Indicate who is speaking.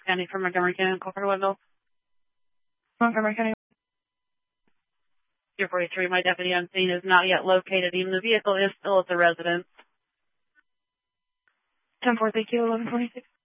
Speaker 1: County from Montgomery County, Culper Wendell.
Speaker 2: Montgomery County.
Speaker 1: Your 43, my deputy on scene is not yet located. Even the vehicle is still at the residence.
Speaker 2: 10-4, thank you, 1126.